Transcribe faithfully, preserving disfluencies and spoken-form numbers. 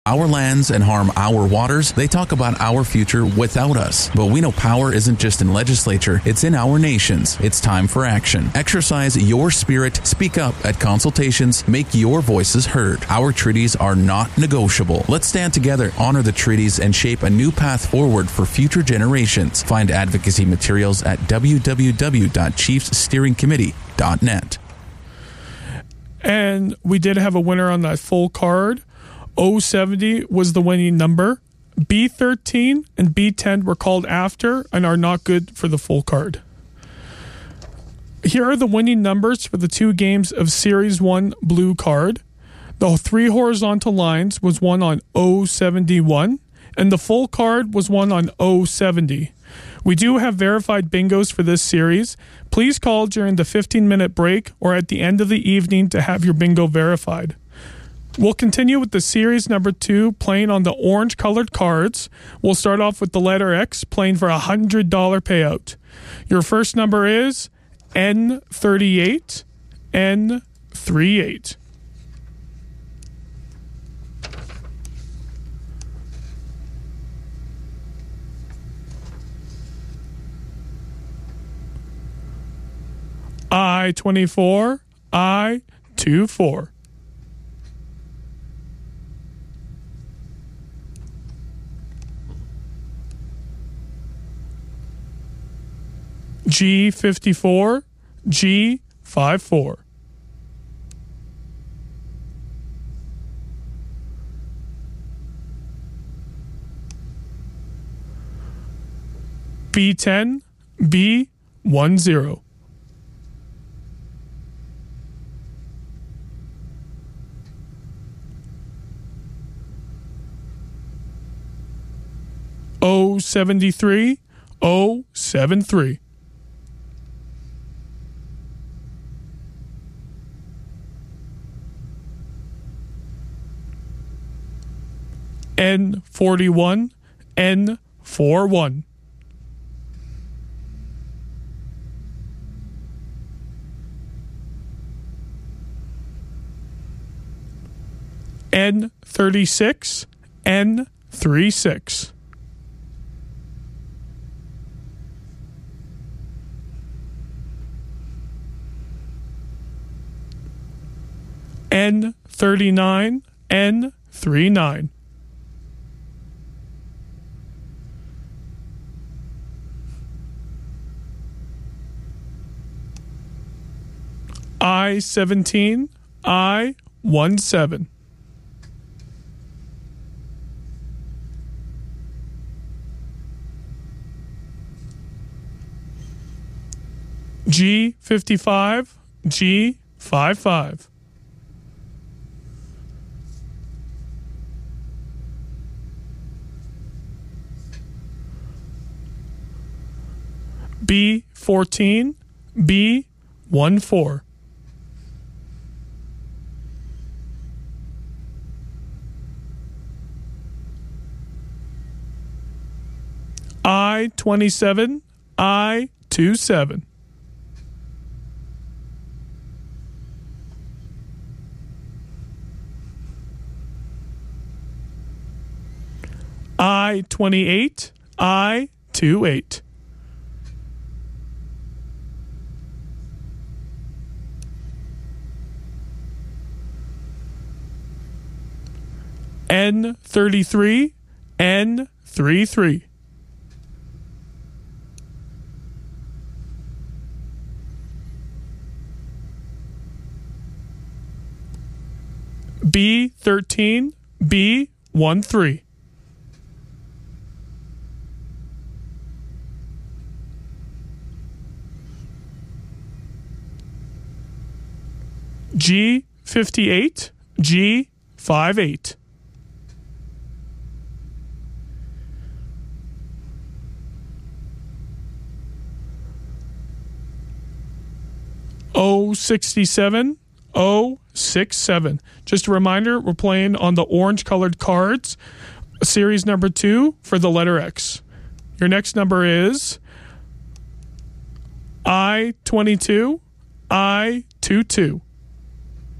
our lands and harm our waters, they talk about our future without us. But we know power isn't just in legislature, it's in our nations. It's time for action. Exercise your spirit, speak up at consultations, make your voices heard. Our treaties are not negotiable. Let's stand together, honor the treaties, and shape a new path forward for future generations. Find advocacy materials at w w w dot chiefs steering committee dot net. And we did have a winner on that full card. O seventy was the winning number. B thirteen and B ten were called after and are not good for the full card. Here are the winning numbers for the two games of Series one Blue Card. The three horizontal lines was won on O seventy-one, and the full card was won on O seventy. We do have verified bingos for this series. Please call during the fifteen-minute break or at the end of the evening to have your bingo verified. We'll continue with the series number two, playing on the orange-colored cards. We'll start off with the letter X, playing for a one hundred dollars payout. Your first number is N thirty-eight, N thirty-eight. I twenty-four, I twenty-four. G fifty-four, G fifty-four. B ten, B ten. O seventy-three, O seventy-three. N forty-one, N forty-one. N thirty-six, N thirty-six. N thirty-nine, N thirty-nine. I seventeen, I seventeen. G fifty-five, G fifty-five. B fourteen, B fourteen. I twenty-seven, I twenty-seven. I twenty-eight, I twenty-eight. N thirty-three, N thirty-three. B thirteen, B thirteen. G fifty-eight, G fifty-eight. O sixty-seven, O sixty-seven. Just a reminder, we're playing on the orange colored cards, series number two for the letter X. Your next number is I twenty-two, I twenty-two.